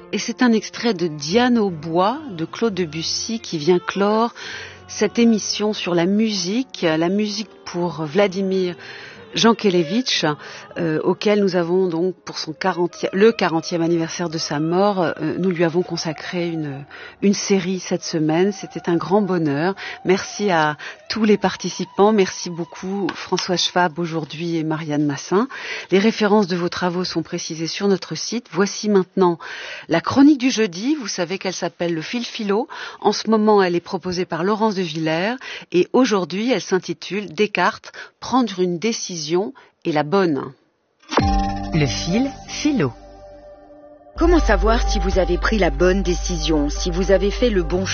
Et c'est un extrait de Diane au bois de Claude Debussy qui vient clore cette émission sur la musique pour Vladimir Jankélévitch, auquel nous avons donc pour le 40e anniversaire de sa mort, nous lui avons consacré une série cette semaine. C'était un grand bonheur. Merci à tous les participants. Merci beaucoup François Schwab aujourd'hui et Marianne Massin. Les références de vos travaux sont précisées sur notre site. Voici maintenant la chronique du jeudi. Vous savez qu'elle s'appelle le fil philo. En ce moment, elle est proposée par Laurence de Villers et aujourd'hui, elle s'intitule Descartes, prendre une décision est la bonne. Le fil philo. Comment savoir si vous avez pris la bonne décision, si vous avez fait le bon choix?